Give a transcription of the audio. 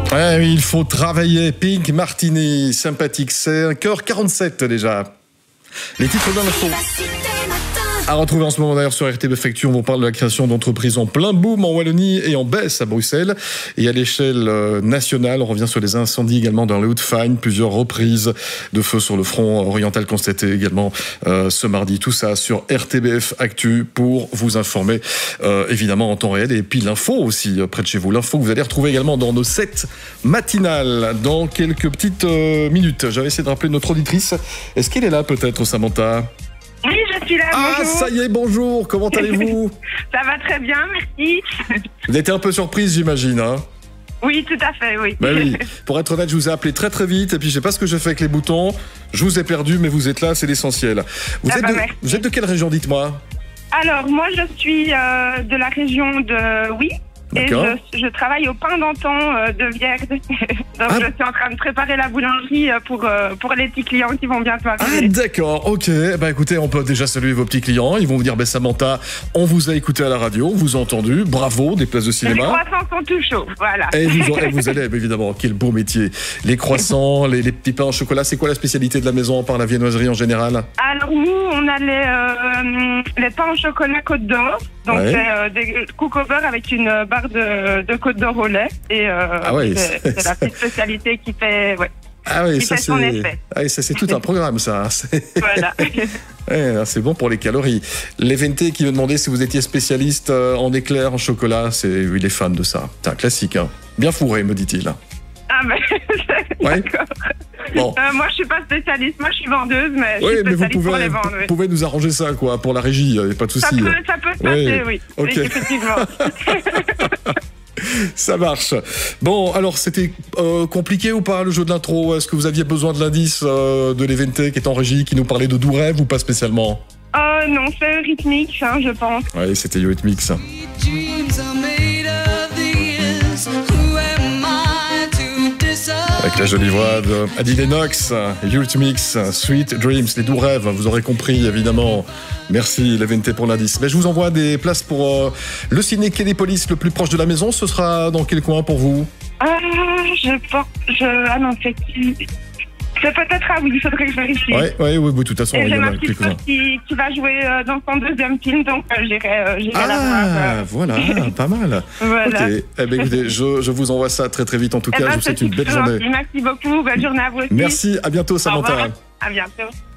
Ouais, oui, il faut travailler. Pink Martini, sympathique. C'est 5h47 déjà. Les titres de l'info. À retrouver en ce moment d'ailleurs sur RTB Facture, on vous parle de la création d'entreprises en plein boom en Wallonie et en baisse à Bruxelles. Et à l'échelle nationale, on revient sur les incendies également dans les Hauts-de-Fagne, plusieurs reprises de feu sur le front oriental constatées également ce mardi. Tout ça sur RTBF Actu pour vous informer évidemment en temps réel. Et puis l'info aussi près de chez vous. L'info que vous allez retrouver également dans nos 7 matinales dans quelques petites minutes. J'avais essayé de rappeler notre auditrice. Est-ce qu'elle est là peut-être, Samantha ? Oui, je suis là, bonjour. Ça y est, bonjour, comment allez-vous? Ça va très bien, merci. Vous avez été un peu surprise, j'imagine, hein? Oui, tout à fait, oui. Ben oui. Pour être honnête, je vous ai appelé très très vite, et puis je sais pas ce que j'ai fait avec les boutons. Je vous ai perdu, mais vous êtes là, c'est l'essentiel. Vous êtes de quelle région, dites-moi? Alors, moi, je suis de la région de Oui. Et je travaille au pain d'antan de Vierge. Donc je suis en train de préparer la boulangerie pour les petits clients qui vont bientôt arriver. Ah d'accord, ok. Écoutez, on peut déjà saluer vos petits clients. Ils vont vous dire, Samantha, on vous a écouté à la radio, on vous a entendu. Bravo, des places de cinéma. Les croissants sont tout chauds, voilà. Et vous allez, évidemment, quel beau métier. Les croissants, les petits pains au chocolat, c'est quoi la spécialité de la maison par la viennoiserie en général? Alors nous, on a les pains au chocolat Côte d'Or. Donc c'est des cookies au beurre avec une barre de Côte d'Or au lait. Et c'est la petite spécialité qui fait, son effet. Ah oui, ça c'est tout un programme, ça. Voilà. C'est bon pour les calories. L'Eventé qui me demandait si vous étiez spécialiste en éclairs, en chocolat, il est fan de ça. C'est un classique, hein. Bien fourré, me dit-il. Ah d'accord. Bon. Moi je suis pas spécialiste, moi je suis vendeuse, mais je suis spécialiste pour les vendre. Vous pouvez nous arranger ça, quoi, pour la régie, y a pas de souci. Ça peut se passer, oui. Ok. Oui, effectivement. Ça marche. Bon, alors c'était compliqué ou pas le jeu de l'intro? Est-ce que vous aviez besoin de l'indice de l'Eventé qui est en régie, qui nous parlait de doux rêves ou pas spécialement? Non, c'est Eurythmics, je pense. Oui, c'était Eurythmics. Avec la jolie voix de Adi Lennox, Eurythmics, Sweet Dreams, les doux rêves, vous aurez compris évidemment. Merci l'Eventé pour l'indice. Mais je vous envoie des places pour le ciné Quai des Polices le plus proche de la maison. Ce sera dans quel coin pour vous? C'est peut-être oui, il faudrait que je vérifie. Oui, de toute façon. Et j'ai ma petite sœur qui va jouer dans son deuxième film, donc j'irai la voir. Voilà, pas mal. Voilà. Ok, écoutez, je vous envoie ça très très vite. En tout cas, je vous souhaite une belle journée. Merci beaucoup, belle journée à vous aussi. Merci, à bientôt Samantha. À bientôt.